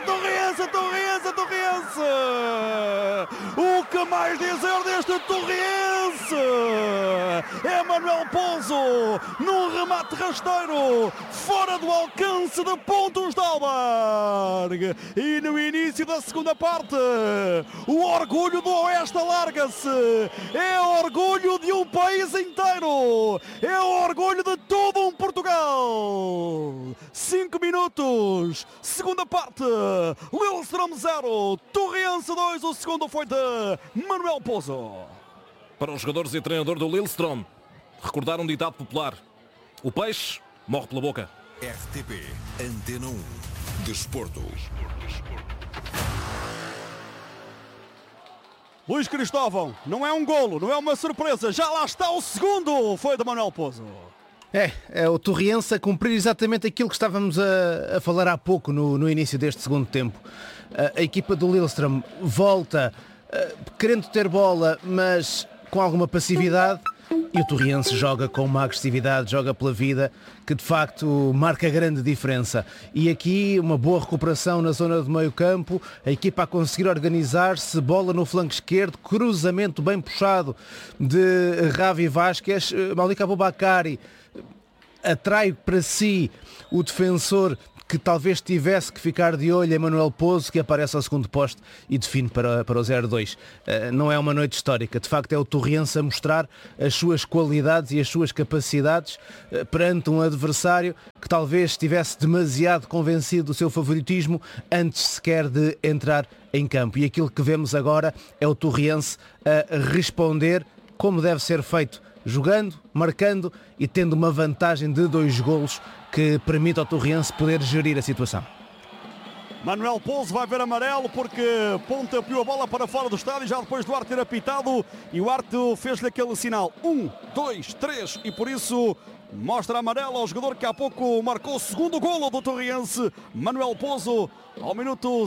O que mais dizer deste Torriense? É Manuel Pouso, num remate rasteiro, fora do alcance de Pontos de Albergue. E no início da segunda parte, o orgulho do Oeste alarga-se. É orgulho de um país inteiro. É o orgulho de todo um Portugal. 5 minutos, segunda parte, Lillestrøm 0, Torriense 2, o segundo foi de Manuel Pouso. Para os jogadores e treinador do Lillestrøm, recordar um ditado popular: o peixe morre pela boca. RTP Antena 1 Desporto. Luís Cristóvão, não é um golo, não é uma surpresa, já lá está o segundo, foi de Manuel Pouso. É o Torriense a cumprir exatamente aquilo que estávamos a falar há pouco no início deste segundo tempo. A equipa do Lillestrøm volta querendo ter bola, mas com alguma passividade, e o Torriense joga com uma agressividade, joga pela vida, que de facto marca grande diferença. E aqui uma boa recuperação na zona do meio campo, a equipa a conseguir organizar-se, bola no flanco esquerdo, cruzamento bem puxado de Ravi Vázquez, Malik Aboubakari atrai para si o defensor que talvez tivesse que ficar de olho, Manuel Pouso, que aparece ao segundo poste e define para o 0-2. Não é uma noite histórica, de facto é o Torriense a mostrar as suas qualidades e as suas capacidades perante um adversário que talvez estivesse demasiado convencido do seu favoritismo antes sequer de entrar em campo. E aquilo que vemos agora é o Torriense a responder como deve ser feito, jogando, marcando e tendo uma vantagem de 2 golos que permite ao Torriense poder gerir a situação. Manuel Pouso vai ver amarelo porque pontapeou a bola para fora do estádio já depois do árbitro ter apitado e o árbitro fez-lhe aquele sinal 1, 2, 3 e por isso mostra amarelo ao jogador que há pouco marcou o segundo golo do Torriense, Manuel Pouso, ao minuto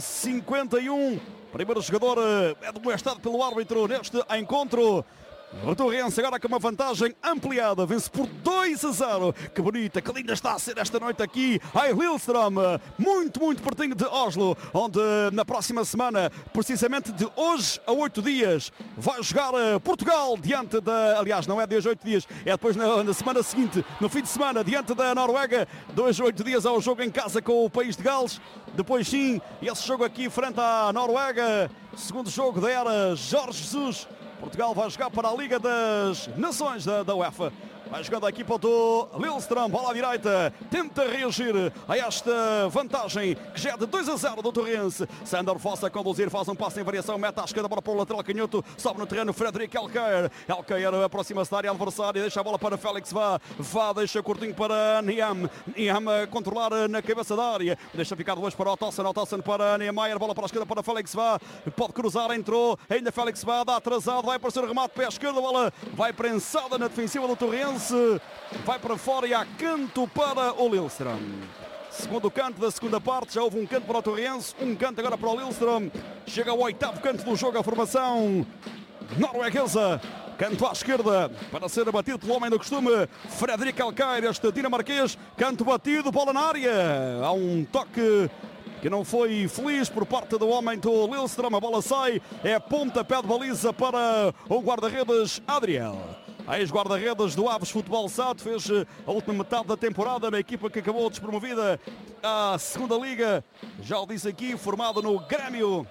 51. Primeiro jogador é demonstrado pelo árbitro neste encontro. O Torriense agora com uma vantagem ampliada, vence por 2-0. Que bonita, que linda está a ser esta noite aqui em Lillestrøm, muito pertinho de Oslo, onde na próxima semana, precisamente de hoje a 8 dias, vai jogar Portugal diante da... Aliás, não é de hoje a 8 dias, é depois na semana seguinte, no fim de semana, diante da Noruega. 2 a 8 dias ao jogo em casa com o país de Gales. Depois sim, esse jogo aqui frente à Noruega, segundo jogo da era Jorge Jesus. Portugal vai jogar para a Liga das Nações da UEFA. Vai jogando a equipa do Lillestrøm, bola à direita, tenta reagir a esta vantagem que já é de 2-0 do Torriense. Sander Foss a conduzir, faz um passo em variação, mete à esquerda, bola para o lateral canhoto, sobe no terreno Fredrik Elkjær. Elkjær aproxima-se da área adversária, deixa a bola para Félix Vá, deixa curtinho para Niam a controlar na cabeça da área, deixa ficar depois para Ottosson para Niemeyer, bola para a esquerda para Félix Vá, pode cruzar, entrou, ainda Félix Vá, dá atrasado, vai aparecer o remate, pé esquerdo, a bola vai prensada na defensiva do Torriense. Vai para fora e há canto para o Lillestrøm. Segundo canto da segunda parte, já houve um canto para o Torriense, um canto agora para o Lillestrøm. Chega ao 8º canto do jogo, a formação norueguesa. Canto à esquerda para ser abatido pelo homem do costume, Fredrik Elkjær, este dinamarquês. Canto batido, bola na área. Há um toque que não foi feliz por parte do homem do Lillestrøm. A bola sai, é pontapé de baliza para o guarda-redes Adriel. A ex-guarda-redes do Aves Futebol SAD fez a última metade da temporada na equipa que acabou despromovida à segunda Liga. Já o disse aqui, formado no Grêmio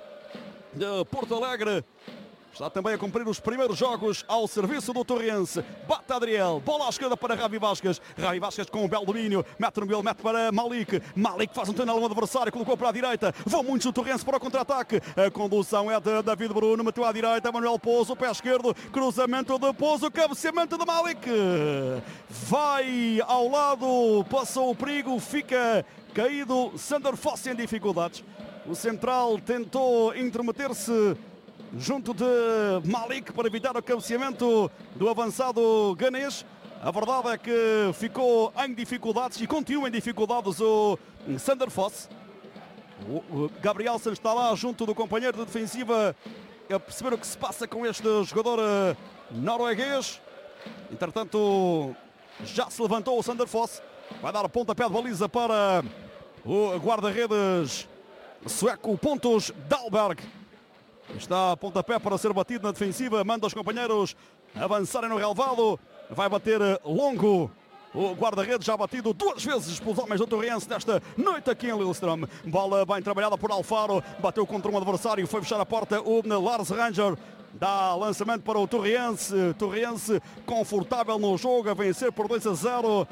de Porto Alegre. Está também a cumprir os primeiros jogos ao serviço do Torriense. Bate Adriel, bola à esquerda para Ravi Vázquez. Ravi Vázquez com um belo domínio. Mete no meio, mete para Malik. Malik faz um túnel ao adversário, colocou para a direita. Vão muitos do Torriense para o contra-ataque. A condução é de David Bruno, meteu à direita. Manuel Pouso, pé esquerdo. Cruzamento de Pouso, cabeceamento de Malik. Vai ao lado, passou o perigo, fica caído. Sander Foss em dificuldades. O central tentou intrometer-se junto de Malik para evitar o cabeceamento do avançado ganês. A verdade é que ficou em dificuldades e continua em dificuldades o Sander Foss. O Gabrielsen está lá junto do companheiro de defensiva a perceber o que se passa com este jogador norueguês. Entretanto, já se levantou o Sander Foss. Vai dar a pontapé de baliza para o guarda-redes sueco. Pontos Dahlberg. Está a pontapé para ser batido na defensiva. Manda os companheiros avançarem no relvado. Vai bater longo. O guarda-redes já batido 2 vezes pelos homens do Torriense nesta noite aqui em Lillestrøm. Bola bem trabalhada por Alfaro. Bateu contra um adversário. Foi fechar a porta o Lars Ranger. Dá lançamento para o Torriense. Torriense confortável no jogo. A vencer por 2-0.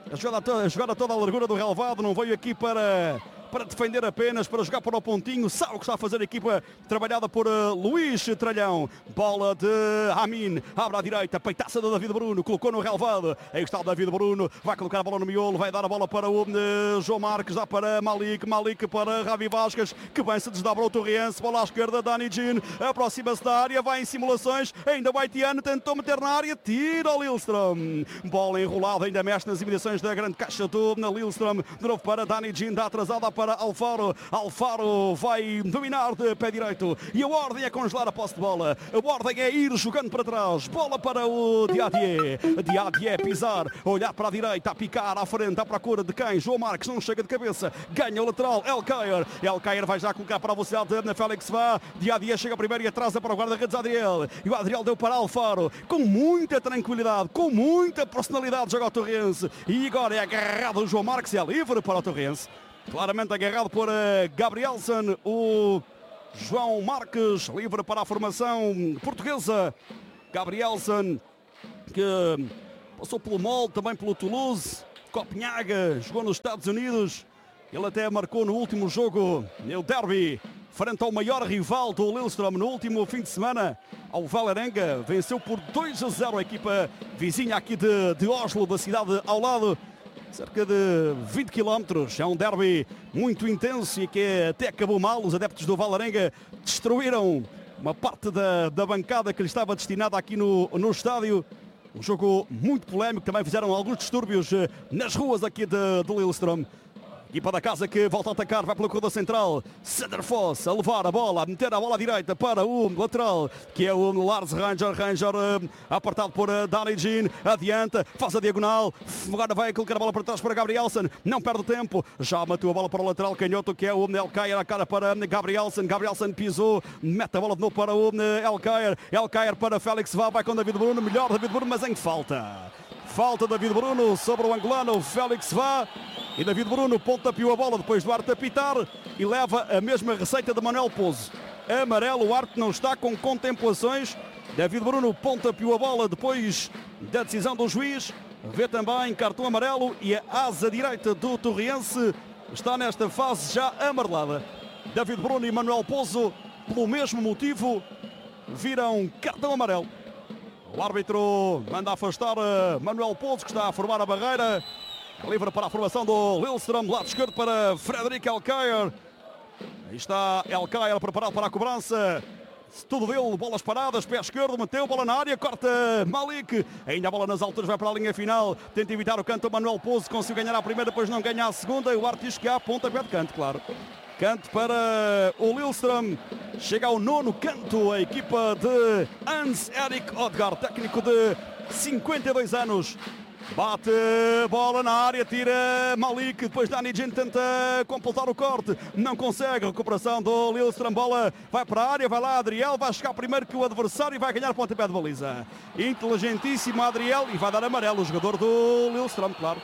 A jogada toda a largura do relvado. Não veio aqui para defender apenas, para jogar para o pontinho. Sabe o que está a fazer a equipa trabalhada por Luís Tralhão. Bola de Amin, abre à direita, peitaça do David Bruno, colocou no relvado. Aí está o David Bruno, vai colocar a bola no miolo, vai dar a bola para o João Marques, dá para Malik para Ravi Vasquez, que bem se desdobra o Torriense. Bola à esquerda, Dani Jean, aproxima-se da área, vai em simulações, ainda o Haitiano tentou meter na área, tira o Lillestrøm. Bola enrolada, ainda mexe nas imediações da grande caixa do Lillestrøm. De novo para Dani Jean, dá atrasada para Alfaro. Alfaro vai dominar de pé direito e a ordem é congelar a posse de bola. A ordem é ir jogando para trás. Bola para o Diadier. Diadier pisar, olhar para a direita, a picar à frente, à procura de quem? João Marques não chega de cabeça. Ganha o lateral. El Khair vai já colocar para a velocidade na Félix Vá. Diadier chega primeiro e atrasa para o guarda-redes Adriel. E o Adriel deu para Alfaro com muita tranquilidade, com muita personalidade. Joga o Torriense e agora é agarrado o João Marques e é livre para o Torriense. Claramente agarrado por Gabrielsen, o João Marques, livre para a formação portuguesa. Gabrielsen, que passou pelo Molde, também pelo Toulouse, Copenhaga, jogou nos Estados Unidos. Ele até marcou no último jogo, no derby, frente ao maior rival do Lillestrøm no último fim de semana, ao Vålerenga. Venceu por 2-0 a equipa vizinha aqui de Oslo, da cidade ao lado. Cerca de 20 km, é um derby muito intenso e que até acabou mal. Os adeptos do Vålerenga destruíram uma parte da bancada que lhe estava destinada aqui no estádio. Um jogo muito polémico, também fizeram alguns distúrbios nas ruas aqui de Lillestrøm. Equipa da casa que volta a atacar, vai pela corredor central. Cederfoss a levar a bola, a meter a bola à direita para o lateral, que é o Lars Ranger. Ranger apartado por Dani Jean, adianta, faz a diagonal. Agora vai colocar a bola para trás para Gabrielsen, não perde tempo. Já matou a bola para o lateral canhoto, que é o El Khair, a cara para Gabrielsen. Gabrielsen pisou, mete a bola de novo para o El Khair. El Khair para Félix Vá, vai com David Bruno, melhor David Bruno, mas em falta. Falta David Bruno sobre o angolano Félix Vá. E David Bruno pontapeou a bola depois do Arte apitar e leva a mesma receita de Manuel Pozo. Amarelo, o Arte não está com contemplações. David Bruno pontapeou a bola depois da decisão do juiz. Vê também cartão amarelo e a asa direita do Torriense está nesta fase já amarelada. David Bruno e Manuel Pozo, pelo mesmo motivo, viram cartão amarelo. O árbitro manda afastar Manuel Pozo, que está a formar a barreira. Livre para a formação do Lillestrøm, lado esquerdo para Fredrik El Khair. Aí está El Khair preparado para a cobrança. Tudo dele, bolas paradas, pé esquerdo, meteu bola na área, corta Malik. Ainda a bola nas alturas, vai para a linha final. Tenta evitar o canto Manuel Pozo, conseguiu ganhar a primeira, depois não ganha a segunda. E o Arte diz que há pontapé de canto, claro. Canto para o Lillestrøm. Chega ao 9º canto a equipa de Hans-Erik Odgaard, técnico de 52 anos. Bate bola na área, tira Malik, depois Dani Jean tenta completar o corte, não consegue, recuperação do Lillestrøm, bola vai para a área, vai lá Adriel, vai chegar primeiro que o adversário e vai ganhar pontapé de baliza. Inteligentíssimo Adriel e vai dar amarelo o jogador do Lillestrøm, claro.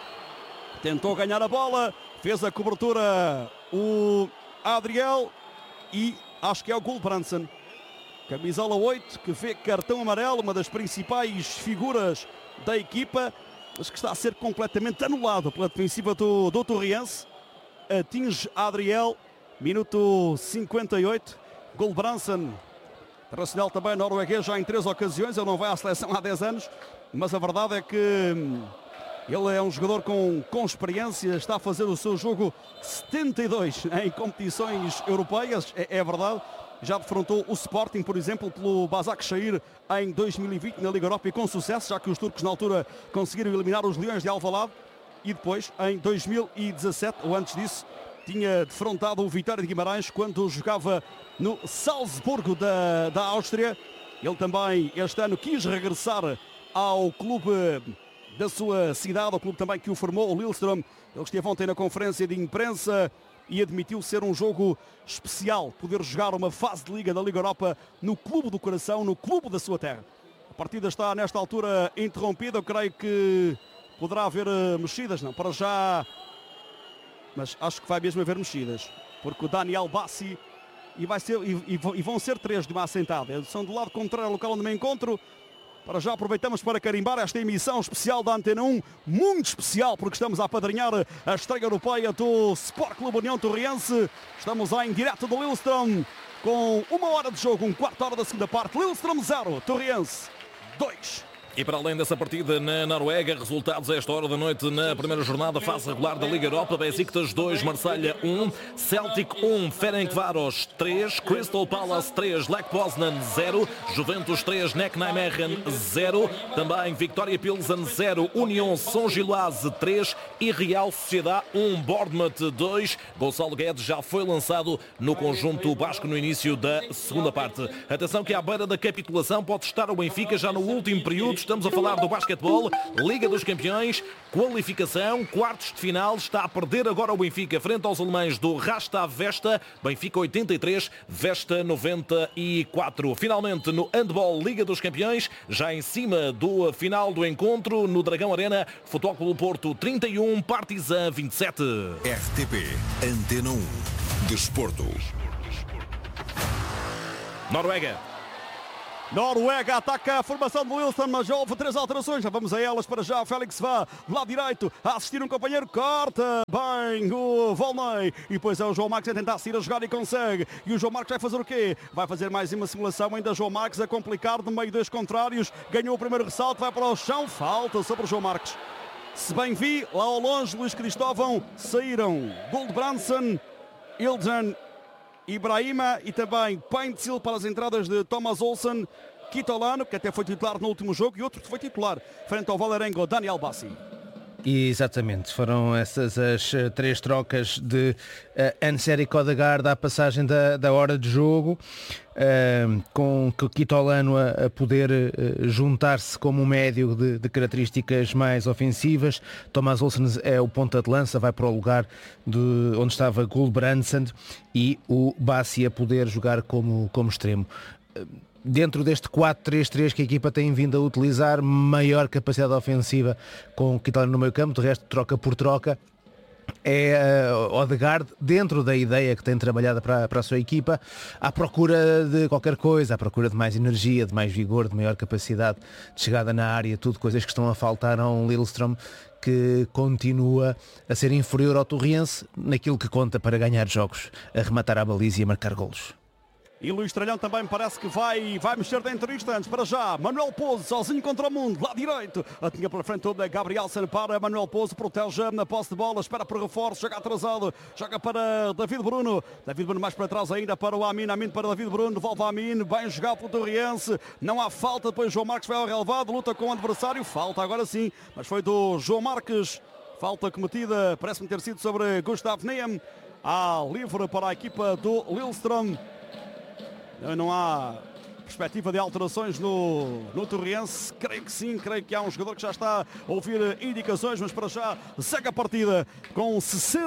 Tentou ganhar a bola, fez a cobertura o Adriel e acho que é o Gulbrandsen. Camisola 8, que vê cartão amarelo, uma das principais figuras da equipa, mas que está a ser completamente anulado pela defensiva do Torriense. Atinge Adriel, minuto 58. Gulbrandsen, internacional também norueguês já em 3 ocasiões. Ele não vai à seleção há 10 anos, mas a verdade é que ele é um jogador com experiência, está a fazer o seu jogo 72 em competições europeias, é verdade. Já defrontou o Sporting, por exemplo, pelo Başakşehir em 2020 na Liga Europa e com sucesso, já que os turcos na altura conseguiram eliminar os Leões de Alvalade. E depois, em 2017, ou antes disso, tinha defrontado o Vitória de Guimarães quando jogava no Salzburgo da Áustria. Ele também, este ano, quis regressar ao clube da sua cidade, ao clube também que o formou, o Lillestrøm. Ele esteve ontem na conferência de imprensa e admitiu ser um jogo especial, poder jogar uma fase de Liga da Liga Europa no clube do coração, no clube da sua terra. A partida está nesta altura interrompida, eu creio que poderá haver mexidas, não, para já, mas acho que vai mesmo haver mexidas, porque o Daniel Bassi e vão ser 3 de uma assentada, são do lado contrário ao local onde me encontro. Para já aproveitamos para carimbar esta emissão especial da Antena 1, muito especial, porque estamos a apadrinhar a estreia europeia do Sport Clube União Torriense. Estamos em direto do Lillestrøm, com 1 hora de jogo, 1/4 hora da segunda parte. Lillestrøm 0, Torriense 2. E para além dessa partida na Noruega, resultados a esta hora da noite na primeira jornada, fase regular da Liga Europa: Besiktas 2, Marselha 1, Celtic 1, Ferencváros 3, Crystal Palace 3, Lech Poznan 0, Juventus 3, NEC Nijmegen 0, também Victoria Pilsen 0, União São Giloase 3 e Real Sociedade 1, Bournemouth 2. Gonçalo Guedes já foi lançado no conjunto basco no início da segunda parte. Atenção que à beira da capitulação pode estar o Benfica já no último período. Estamos a falar do basquetebol, Liga dos Campeões, qualificação, quartos de final. Está a perder agora o Benfica frente aos alemães do Rasta Vesta. Benfica 83, Vesta 94. Finalmente no handball, Liga dos Campeões, já em cima do final do encontro no Dragão Arena, Futebol Clube Porto 31, Partizan 27. RTP Antena 1 Desporto. Noruega ataca a formação do Wilson, mas já houve 3 alterações. Já vamos a elas. Para já Félix Vá, do lado direito, a assistir um companheiro, corta bem o Volney. E depois é o João Marques a tentar sair a jogar e consegue. E o João Marques vai fazer o quê? Vai fazer mais uma simulação. Ainda João Marques a complicar no meio dos contrários. Ganhou o primeiro ressalto, vai para o chão. Falta sobre o João Marques. Se bem vi, lá ao longe, Luís Cristóvão, saíram Goldbranson, Iljan, Ibrahima e também Paintsil para as entradas de Thomas Olsen, Kitolano, que até foi titular no último jogo, e outro que foi titular frente ao Valerengo, Daniel Bassi. Exatamente, foram essas as 3 trocas de Anseri Odegaard à passagem da hora de jogo, com Kitolano a poder juntar-se como um médio de características mais ofensivas. Thomas Olsen é o ponta de lança, vai para o lugar de onde estava Gulbrandsen, e o Bassi a poder jogar como extremo. Dentro deste 4-3-3 que a equipa tem vindo a utilizar, maior capacidade ofensiva com o Kitolano no meio campo, de resto troca por troca. É Odegaard, dentro da ideia que tem trabalhado para a sua equipa, à procura de qualquer coisa, à procura de mais energia, de mais vigor, de maior capacidade de chegada na área, tudo coisas que estão a faltar a um Lillestrøm que continua a ser inferior ao Torriense naquilo que conta para ganhar jogos, a rematar a baliza e a marcar golos. E Luís Tralhão também parece que vai mexer dentro de instantes. Para já, Manuel Pouso, sozinho contra o mundo, lá direito. A tinha pela frente toda Gabrielsen para Manuel Pouso, protege na posse de bola, espera por reforço, joga atrasado, joga para David Bruno. David Bruno mais para trás ainda para o Amin, Amin para David Bruno, devolve a Amin, bem jogado pelo Torriense. Não há falta, depois João Marques vai ao relevado, luta com o adversário, falta agora sim, mas foi do João Marques. Falta cometida, parece-me ter sido sobre Gustav Neem. Há livre para a equipa do Lillestrøm. Não há perspectiva de alterações no Torriense. Creio que sim, creio que há um jogador que já está a ouvir indicações, mas para já segue a partida com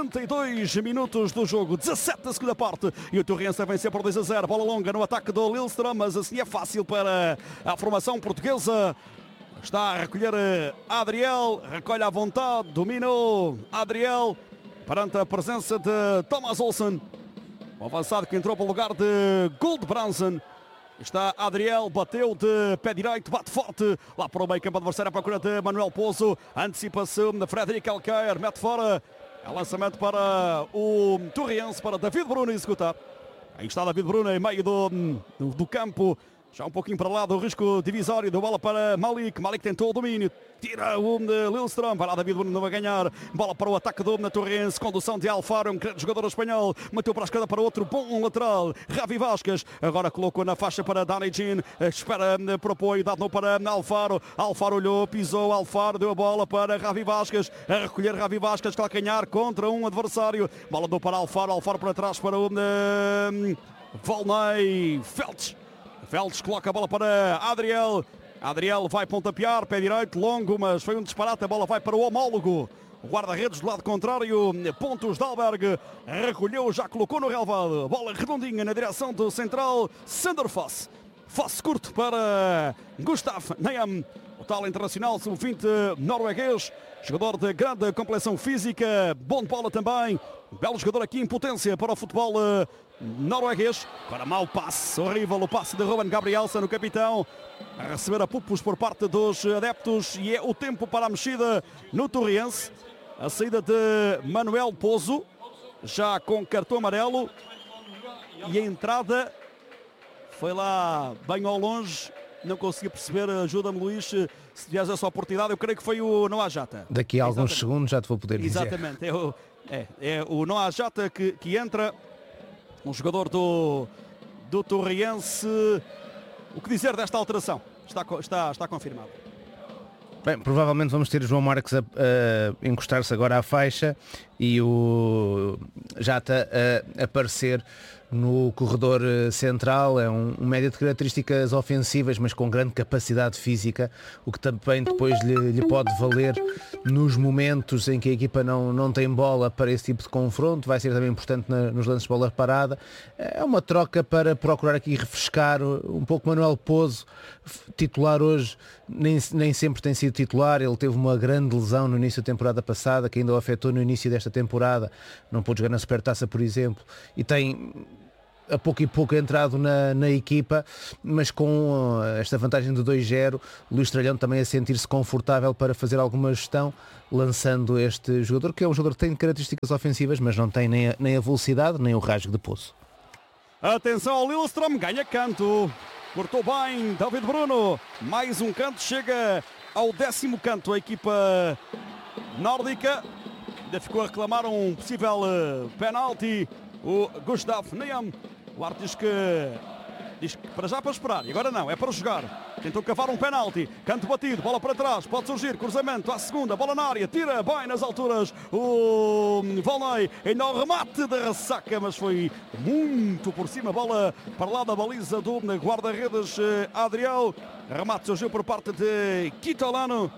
62 minutos do jogo, 17 da segunda parte, e o Torriense a vencer por 2-0. Bola longa no ataque do Lillestrøm, mas assim é fácil para a formação portuguesa. Está a recolher Adriel, recolhe à vontade, dominou Adriel perante a presença de Thomas Olsen. O avançado que entrou para o lugar de Goldbranson. Está Adriel, bateu de pé direito, bate forte lá para o meio campo adversário à procura de Manuel Pouso. Antecipa-se de Frederic Alquer, mete fora. É lançamento para o Torriense, para David Bruno executar. Aí está David Bruno em meio do campo. Já um pouquinho para lá do risco divisório, deu bola para Malik. Malik tentou o domínio, tira o Lillestrøm, vai lá David Bruno, não vai ganhar. Bola para o ataque do Torriense, condução de Alfaro, um grande jogador espanhol. Meteu para a esquerda para outro bom lateral, Ravi Vasquez. Agora colocou na faixa para Danny Jean, espera para o apoio, dado para Alfaro. Alfaro olhou, pisou, Alfaro deu a bola para Ravi Vasquez. A recolher Ravi Vasquez, calcanhar contra um adversário. Bola deu para Alfaro, Alfaro para trás para o Volney. Feltes coloca a bola para Adriel. Adriel vai pontapear, pé direito, longo, mas foi um disparate. A bola vai para o homólogo O guarda-redes do lado contrário, Pontus Dahlberg, recolheu, já colocou no relvado. Bola redondinha na direção do central, Sander Foss. Foss curto para Gustav Neyam, o tal internacional sub-20 norueguês. Jogador de grande complexão física, bom de bola também. Belo jogador aqui em potência para o futebol norueguês. Agora mau passe, horrível o passe de Ruben Gabrielsen, o capitão. A receber a pupos por parte dos adeptos e é o tempo para a mexida no Torriense. A saída de Manuel Pozo, já com cartão amarelo. E a entrada foi lá bem ao longe. Não consegui perceber, ajuda-me Luís, se tivesse essa oportunidade. Eu creio que foi o Noah Jata. Daqui a alguns segundos já te vou poder dizer. Exatamente, é o Noah Jata que entra, um jogador do Torriense. O que dizer desta alteração? Está confirmado. Bem, provavelmente vamos ter João Marques a encostar-se agora à faixa e o Jata a aparecer no corredor central. É um média de características ofensivas, mas com grande capacidade física, o que também depois lhe pode valer nos momentos em que a equipa não tem bola para esse tipo de confronto. Vai ser também importante nos lances de bola parada. É uma troca para procurar aqui refrescar um pouco Manuel Pozo, titular hoje, nem sempre tem sido titular. Ele teve uma grande lesão no início da temporada passada, que ainda o afetou no início desta temporada. Não pôde jogar na Supertaça, por exemplo, e tem a pouco e pouco entrado na equipa, mas com esta vantagem de 2-0, Luís Tralhão também a sentir-se confortável para fazer alguma gestão, lançando este jogador, que é um jogador que tem características ofensivas, mas não tem nem a velocidade, nem o rasgo de poço. Atenção ao Lillestrøm, ganha canto, cortou bem David Bruno, mais um canto, chega ao 10º canto a equipa nórdica. Ainda ficou a reclamar um possível penalti o Gustav Neyam. O árbitro diz que para já para esperar, e agora não, é para jogar. Tentou cavar um penalti, canto batido, bola para trás, pode surgir, cruzamento à segunda, bola na área, tira bem nas alturas o Volney, ainda o remate da ressaca, mas foi muito por cima, bola para lá da baliza do guarda-redes Adriel. Remate surgiu por parte de Kitolano.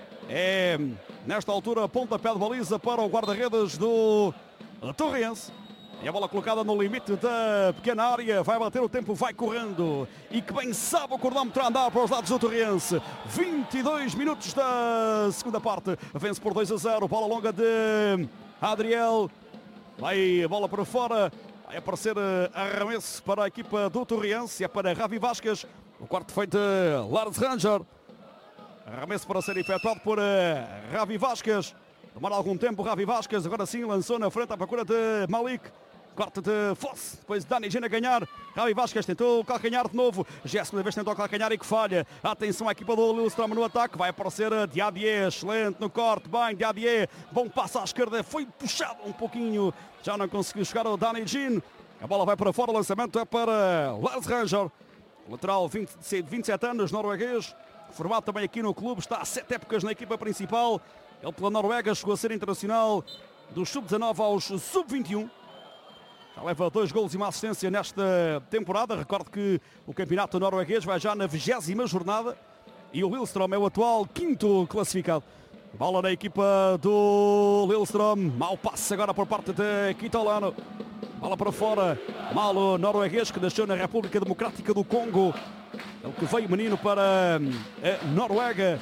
É nesta altura pontapé de baliza para o guarda-redes do Torriense. E a bola colocada no limite da pequena área, vai bater o tempo, vai correndo. E que bem sabe o cronómetro a andar para os lados do Torriense. 22 minutos da segunda parte, vence por 2-0, bola longa de Adriel. Vai a bola para fora, vai aparecer arremesso para a equipa do Torriense, é para Ravi Vasquez. O quarto foi de Lars Ranger. Arremesso para ser efetuado por Ravi Vasquez. Demora algum tempo, Ravi Vasquez, agora sim lançou na frente à procura de Malik. Corte de Foss, depois Dani Gina a ganhar. Ravi Vasquez tentou o calcanhar de novo. Já a segunda vez tentou o calcanhar e que falha. Atenção à equipa do Lillestrøm no ataque. Vai aparecer Diadier, excelente no corte. Bem, Diadier, bom passo à esquerda. Foi puxado um pouquinho. Já não conseguiu chegar o Dani Gina. A bola vai para fora, o lançamento é para Lars Ranger. Lateral 27 anos, norueguês. Formado também aqui no clube. Está há 7 épocas na equipa principal. Ele pela Noruega chegou a ser internacional dos sub-19 aos sub-21. Já leva 2 golos e uma assistência nesta temporada. Recordo que o campeonato norueguês vai já na 20ª jornada. E o Lillestrøm é o atual 5º classificado. Bola na equipa do Lillestrøm. Mau passe agora por parte de Kitolano. Bola para fora. Mal o norueguês que nasceu na República Democrática do Congo. Ele que veio menino para a Noruega.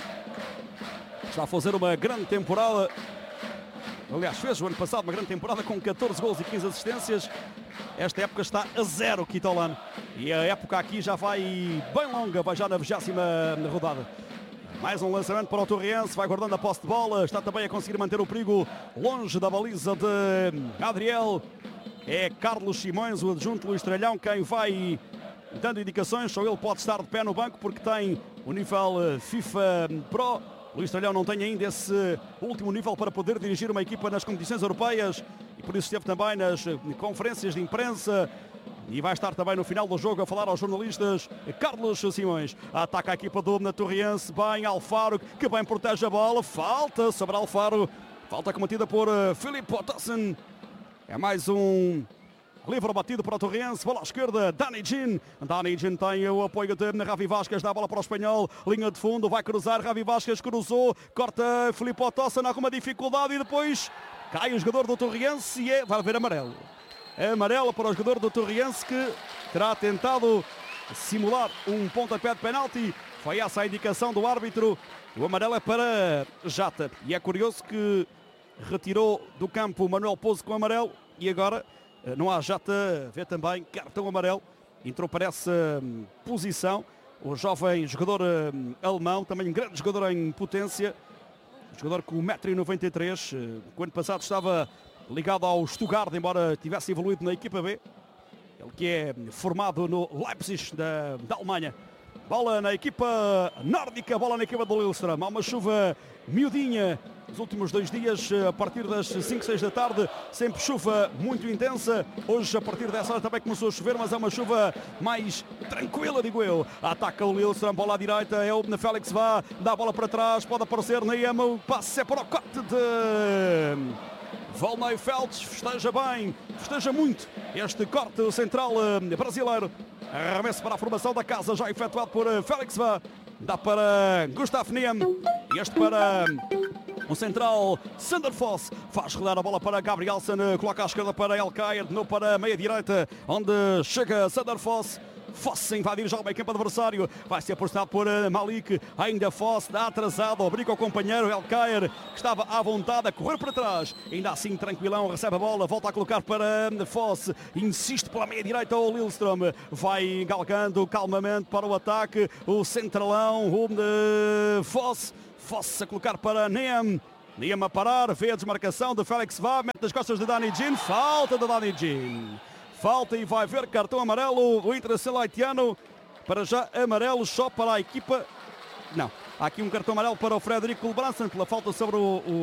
Está a fazer uma grande temporada. Aliás, fez o ano passado uma grande temporada com 14 gols e 15 assistências. Esta época está a 0 Kitolano. E a época aqui já vai bem longa, vai já na 20ª rodada. Mais um lançamento para o Torriense, vai guardando a posse de bola. Está também a conseguir manter o perigo longe da baliza de Adriel. É Carlos Simões, o adjunto Luís Tralhão, quem vai dando indicações. Só ele pode estar de pé no banco porque tem o nível FIFA Pro. Luís Tralhão não tem ainda esse último nível para poder dirigir uma equipa nas competições europeias e por isso esteve também nas conferências de imprensa e vai estar também no final do jogo a falar aos jornalistas. Carlos Simões ataca a equipa do Torriense, bem Alfaro, que bem protege a bola, falta sobre Alfaro, falta cometida por Philip Potassen. É mais um Livre batido para o Torriense, bola à esquerda, Dani Gin. Dani Gin tem o apoio de Ravi Vasquez, dá a bola para o espanhol, linha de fundo, vai cruzar, Ravi Vasquez cruzou, corta Filipe Otossa na alguma dificuldade e depois cai o jogador do Torriense e vai haver amarelo. Amarelo para o jogador do Torriense que terá tentado simular um pontapé de penalti. Foi essa a indicação do árbitro. O amarelo é para Jata e é curioso que retirou do campo Manuel Pouso com amarelo e agora não há Jata, vê também cartão amarelo. Entrou para essa posição o jovem jogador alemão, também um grande jogador em potência, jogador com 1,93 m, que ano passado estava ligado ao Stuttgart, embora tivesse evoluído na equipa B. Ele que é formado no Leipzig da Alemanha. Bola na equipa nórdica, bola na equipa do Lillestrøm. Há uma chuva miudinha nos últimos 2 dias, a partir das 5, 6 da tarde, sempre chuva muito intensa. Hoje, a partir dessa hora, também começou a chover, mas é uma chuva mais tranquila, digo eu. Ataca o Lillestrøm, bola à direita, é o Félix Vá, dá a bola para trás, pode aparecer Neema, o passe é para o corte de Volney Feltz. Festeja bem, festeja muito este corte central brasileiro. Arremesso para a formação da casa, já efetuado por Félix Vá. Dá para Gustav Niem. E este para o central Sander Foss. Faz rodar a bola para Gabrielsen. Coloca à esquerda para El Caer. De novo para a meia-direita, onde chega Sander Foss. Foss a invadir já o meio campo adversário. Vai ser apostado por Malik. Ainda Foss dá atrasado. Obriga o companheiro El Caer, que estava à vontade a correr para trás. Ainda assim tranquilão, recebe a bola. Volta a colocar para Foss. Insiste pela meia-direita o Lillestrøm. Vai galgando calmamente para o ataque. O centralão, o Foss. Foss a colocar para Niem. Niem a parar. Vê a desmarcação de Félix Vá. Mete nas costas de Dani Gin. Falta de Dani Gin. Falta e vai ver cartão amarelo do Internacional haitiano. Para já amarelo só para a equipa. Não, há aqui um cartão amarelo para o Frederico Lebranson pela falta sobre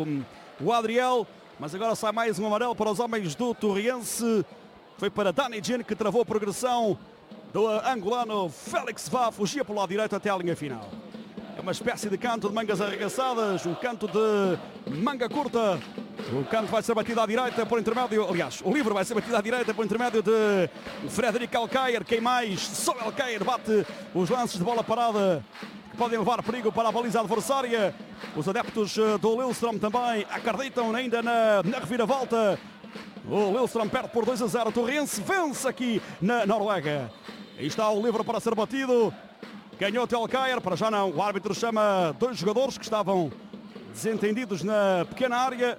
o Adriel. Mas agora sai mais um amarelo para os homens do Torriense. Foi para Dani Gin, que travou a progressão do angolano Félix Vá. Fugia pelo lado direito até à linha final. É uma espécie de canto de mangas arregaçadas, um canto de manga curta. O canto vai ser batido à direita por intermédio, aliás, o livre vai ser batido à direita por intermédio de Frederico El Caer. Quem mais? Só El Caer bate os lances de bola parada que podem levar perigo para a baliza adversária. Os adeptos do Lillestrøm também acreditam ainda na reviravolta. O Lillestrøm perde por 2-0. O Torriense vence aqui na Noruega. Aí está o livre para ser batido. Ganhou o El Caer, para já não. O árbitro chama 2 jogadores que estavam desentendidos na pequena área.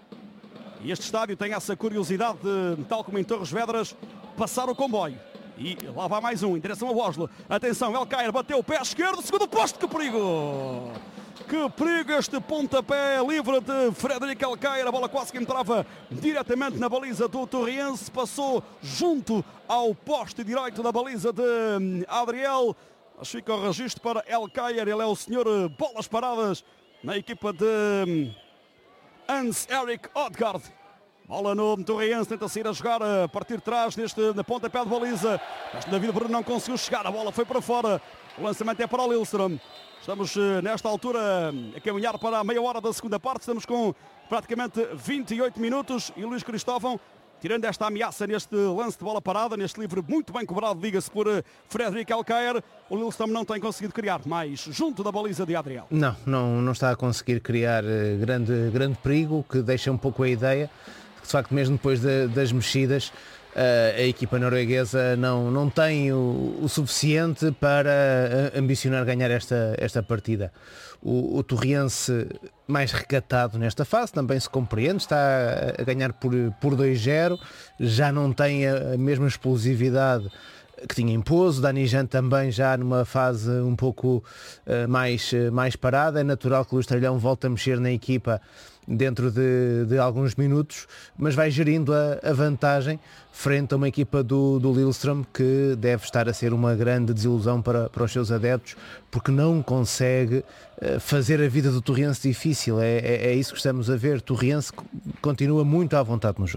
E este estádio tem essa curiosidade de, tal como em Torres Vedras, passar o comboio. E lá vai mais um, em direção ao Oslo. Atenção, El Caer bateu o pé esquerdo, segundo posto, que perigo! Que perigo este pontapé livre de Frederico El Caer. A bola quase que entrava diretamente na baliza do Torriense. Passou junto ao poste direito da baliza de Adriel. Mas fica o registro para El Caer. Ele é o senhor bolas paradas na equipa de Hans-Erik Odgaard. Bola no Torriense, tenta sair a jogar a partir de trás deste pontapé de baliza. Este David Bruno não conseguiu chegar, a bola foi para fora. O lançamento é para o Lillestrøm. Estamos nesta altura a caminhar para a meia hora da segunda parte. Estamos com praticamente 28 minutos e Luís Cristóvão, tirando esta ameaça neste lance de bola parada, neste livre muito bem cobrado, diga-se, por Frederico El Caer, o Lillestrøm não tem conseguido criar mais junto da baliza de Adriel. Não está a conseguir criar grande perigo, que deixa um pouco a ideia de que, de facto, mesmo depois das mexidas, a equipa norueguesa não tem o suficiente para ambicionar ganhar esta partida. O Torriense mais recatado nesta fase, também se compreende, está a ganhar por 2-0, já não tem a mesma explosividade que tinha em Pouso. Dani Gin também já numa fase um pouco mais parada. É natural que o Estrelhão volte a mexer na equipa dentro de alguns minutos, mas vai gerindo a vantagem frente a uma equipa do Lillestrøm que deve estar a ser uma grande desilusão para os seus adeptos, porque não consegue fazer a vida do Torriense difícil. É isso que estamos a ver. Torriense continua muito à vontade no jogo.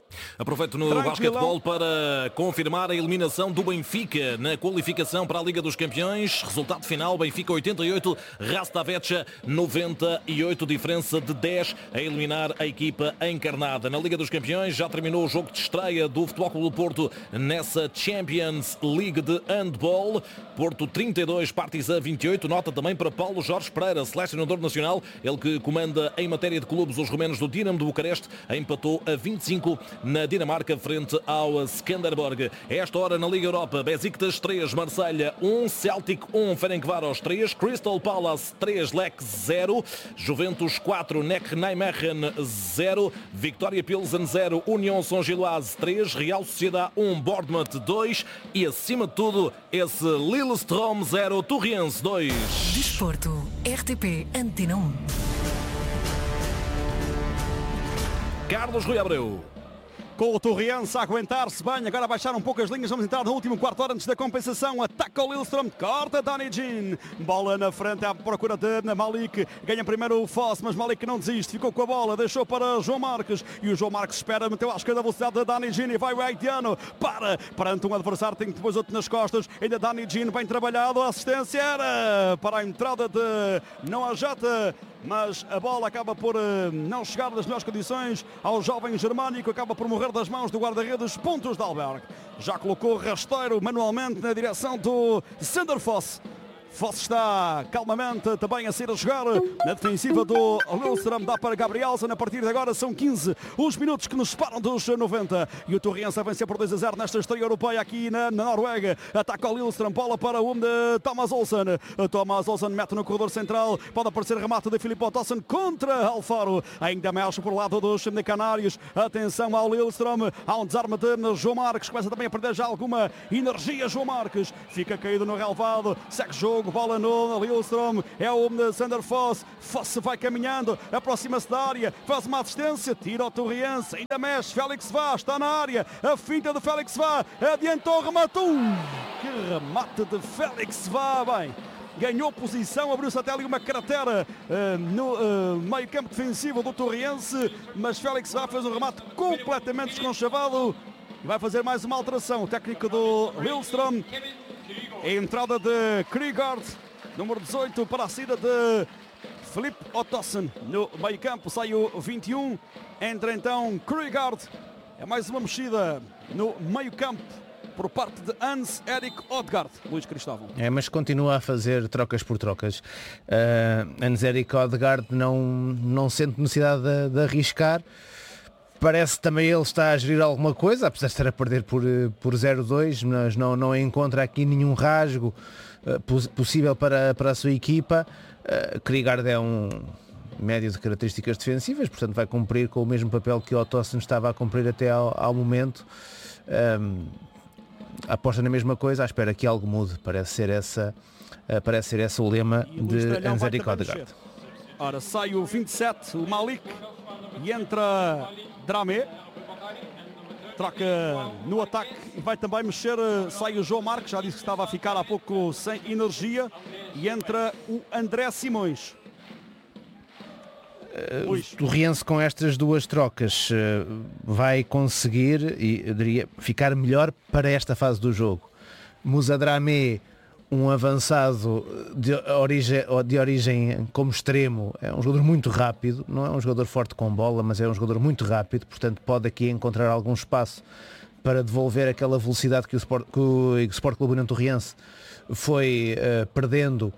Aproveito no basquetebol para confirmar a eliminação do Benfica na qualificação para a Liga dos Campeões. Resultado final, Benfica 88, Rastavecha 98, diferença de 10 a eliminar a equipa encarnada. Na Liga dos Campeões já terminou o jogo de estreia do Futebol Clube do Porto nessa Champions League de handball. Porto 32, Partizan 28. Nota também para Paulo Jorge Pereira, selecionador nacional, ele que comanda em matéria de clubes os romanos do Dinamo de Bucareste, empatou a 25 na Dinamarca frente ao Skanderborg. A esta hora na Liga Europa, Besiktas 3, Marselha 1, Celtic 1, Ferencváros 3, Crystal Palace 3, Lech 0, Juventus 4, NEC Nijmegen 0, Victoria Pilsen 0, União São Giloase 3, Real Sociedade 1, Bournemouth 2 e acima de tudo esse Lillestrøm 0, Torriense 2. Desporto, RTP Antena 1. Carlos Rui Abreu. Com o Torriense a aguentar-se bem, agora baixar um pouco as linhas, vamos entrar no último quarto hora antes da compensação, ataca o Lillestrøm, corta Danny Jean, bola na frente à procura de Malik, ganha primeiro o Foss, mas Malik não desiste, ficou com a bola, deixou para João Marques, e o João Marques espera, meteu à esquerda a velocidade de Danny Jean e vai o haitiano, perante um adversário, tem depois outro nas costas, ainda Danny Jean bem trabalhado, a assistência era para a entrada de Noah Jata, mas a bola acaba por não chegar nas melhores condições ao jovem germânico, acaba por morrer das mãos do guarda-redes Pontus Dahlberg. Já colocou rasteiro manualmente na direção do Sander Foss. Foss está calmamente também a ser a jogar na defensiva do Lillestrøm, dá para Gabrielsen. A partir de agora são 15 os minutos que nos separam dos 90 e o Torriense a vencer por 2-0 nesta estreia europeia aqui na Noruega. Ataca o Lillestrøm, bola para o de Thomas Olsen. Thomas Olsen mete no corredor central, pode aparecer remate de Filipe Ottosen contra Alfaro, ainda mexe por lado dos canários. Atenção ao Lillestrøm, há um desarme de João Marques, começa também a perder já alguma energia. João Marques fica caído no relvado, segue jogo, bola no Lillestrøm, é o Sander Foss. Foss vai caminhando, aproxima-se da área, faz uma assistência, tira o Torriense, ainda mexe, Félix Vá está na área, a finta de Félix Vá, adiantou, rematou, que remate de Félix Vá, bem, ganhou posição, abriu-se até ali uma cratera no meio campo defensivo do Torriense, mas Félix Vá fez um remate completamente desconchavado e vai fazer mais uma alteração. O técnico do Lillestrøm, a entrada de Krigard, número 18, para a saída de Filipe Ottosen. No meio campo sai o 21, entra então Krigard. É mais uma mexida no meio campo por parte de Hans-Erik Odegaard. Luís Cristóvão. Mas continua a fazer trocas por trocas. Hans-Erik Odegaard não sente necessidade de arriscar. Parece também ele está a gerir alguma coisa, apesar de estar a perder por 0-2, mas não encontra aqui nenhum rasgo possível para a sua equipa. Krigard é um médio de características defensivas, portanto vai cumprir com o mesmo papel que o Ottosen estava a cumprir até ao momento. Aposta na mesma coisa, à espera que algo mude. Parece ser esse o lema de Hans-Erik Odegaard. Ora, sai o 27, o Malik, e entra Dramé, troca no ataque e vai também mexer, sai o João Marques, já disse que estava a ficar há pouco sem energia, e entra o André Simões. O Torriense com estas duas trocas vai conseguir, e eu diria, ficar melhor para esta fase do jogo. Moussa Dramé, um avançado de origem como extremo, é um jogador muito rápido, não é um jogador forte com bola, mas é um jogador muito rápido, portanto pode aqui encontrar algum espaço para devolver aquela velocidade que o Sport Clube União Torriense foi perdendo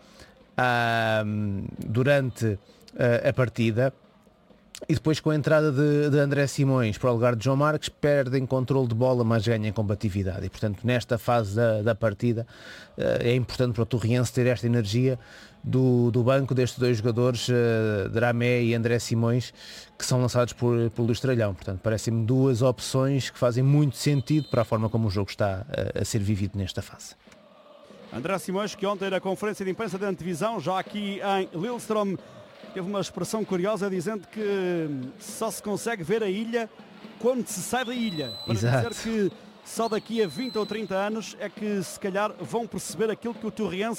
durante a partida. E depois, com a entrada de André Simões para o lugar de João Marques, perdem controle de bola, mas ganham combatividade. E, portanto, nesta fase da partida, é importante para o Torriense ter esta energia do banco destes dois jogadores, Dramé e André Simões, que são lançados por Luís Tralhão. Portanto, parecem-me duas opções que fazem muito sentido para a forma como o jogo está a ser vivido nesta fase. André Simões, que ontem na conferência de imprensa da antevisão, já aqui em Lillestrøm, teve uma expressão curiosa dizendo que só se consegue ver a ilha quando se sai da ilha. Para Exato. dizer que só daqui a 20 ou 30 anos é que se calhar vão perceber aquilo que o Torriense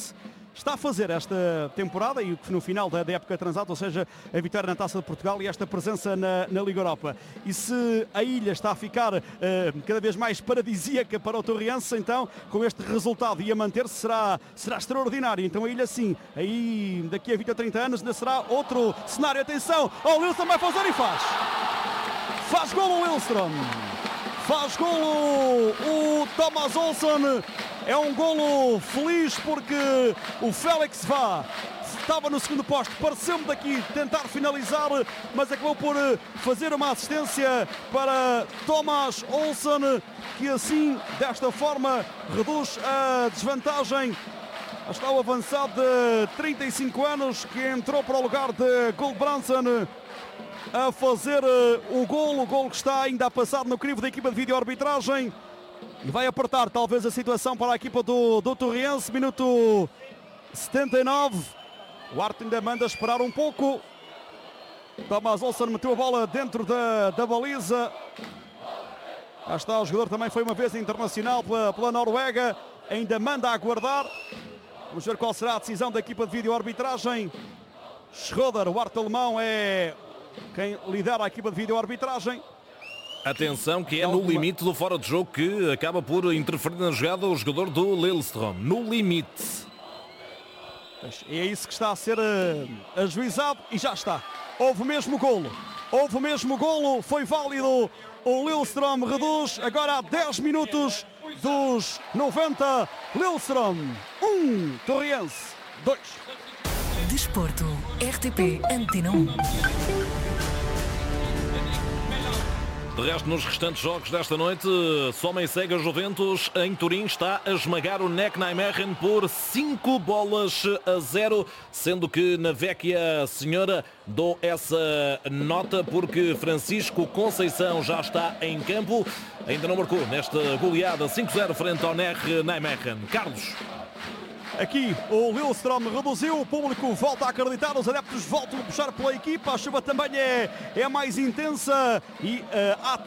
está a fazer esta temporada e no final da época transata, ou seja, a vitória na Taça de Portugal e esta presença na Liga Europa. E se a ilha está a ficar cada vez mais paradisíaca para o Torriense, então com este resultado e a manter-se será extraordinário. Então a ilha sim, aí daqui a 20 ou 30 anos ainda será outro cenário. Atenção, o Lillström vai fazer e faz golo o Lillström. Faz golo o Thomas Olsson. É um golo feliz porque o Félix estava no segundo posto, pareceu-me daqui tentar finalizar, mas acabou por fazer uma assistência para Thomas Olsson, que assim, desta forma, reduz a desvantagem. Está o avançado de 35 anos que entrou para o lugar de Gulbrandsen a fazer o golo que está ainda a passar no crivo da equipa de vídeo-arbitragem. E vai apertar talvez a situação para a equipa do Torriense. Minuto 79. O árbitro ainda manda esperar um pouco. Thomas Olsson meteu a bola dentro da baliza. Lá está, o jogador também foi uma vez internacional pela Noruega. Ainda manda aguardar. Vamos ver qual será a decisão da equipa de vídeo-arbitragem. Schroeder, o árbitro alemão, é quem lidera a equipa de vídeo-arbitragem. Atenção que é no limite do fora de jogo que acaba por interferir na jogada o jogador do Lillström. No limite. É isso que está a ser ajuizado e já está. Houve mesmo golo. Foi válido. O Lillström reduz agora há 10 minutos dos 90. Lillström 1, Torriense 2. Desporto, RTP Antena 1. De resto, nos restantes jogos desta noite, soma e segue a Juventus em Turim, está a esmagar o NEC Nijmegen por 5-0, sendo que na Vecchia Senhora dou essa nota porque Francisco Conceição já está em campo, ainda não marcou nesta goleada 5-0 frente ao NEC Nijmegen. Carlos. Aqui o Lillström reduziu, o público volta a acreditar, os adeptos voltam a puxar pela equipa, a chuva também é mais intensa e há